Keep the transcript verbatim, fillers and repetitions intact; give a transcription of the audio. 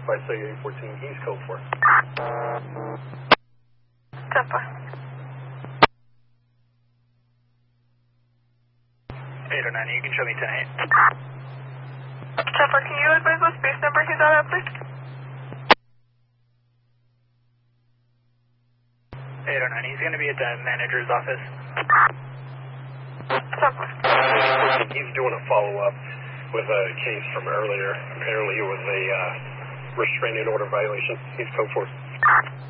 by say eight fourteen, he's code four. ten four. eight oh nine, you can show me ten eight. ten four, can you advise what space number he's out at, please? eight oh nine, he's going to be at the manager's office. ten four. He's doing a follow-up with a case from earlier. Apparently it was a uh, restraining order violation. He's code four.